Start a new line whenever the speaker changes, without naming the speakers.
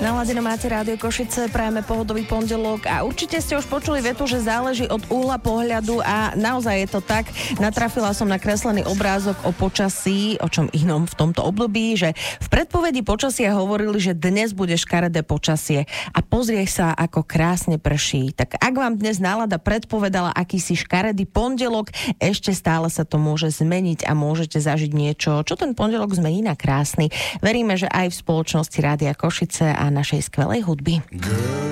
Naladené máte Rádio Košice, prajeme pohodový pondelok a určite ste už počuli vetu, že záleží od uhla pohľadu a naozaj je to tak. Natrafila som na kreslený obrázok o počasí, o čom inom v tomto období, že v predpovedi počasia hovorili, že dnes bude škaredé počasie a pozrie sa, ako krásne prší. Tak ak vám dnes nálada predpovedala akýsi škaredý pondelok, ešte stále sa to môže zmeniť a môžete zažiť niečo, čo ten pondelok zmení na krásny. Veríme, že aj v spoločnosti Rádia Košice a našej skvelej hudby.